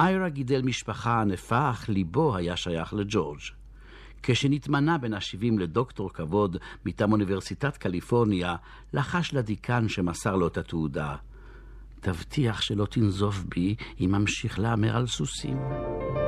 איירה גידל משפחה ענפה, אך ליבו היה שייך לג'ורג'. כשנתמנה בן ה-70 לדוקטור כבוד מטעם אוניברסיטת קליפורניה, לחש לדיקן שמסר לו את התעודה. תבטיח שלא תנזוף בי אם ממשיך לאמר על סוסים.